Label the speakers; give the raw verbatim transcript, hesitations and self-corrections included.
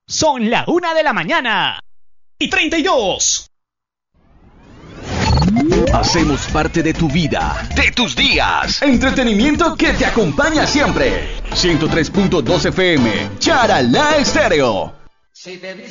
Speaker 1: Son la una de la mañana y treinta y dos.
Speaker 2: Hacemos parte de tu vida, de tus días. Entretenimiento que te acompaña siempre. ciento tres punto dos F M, Charalá Estéreo.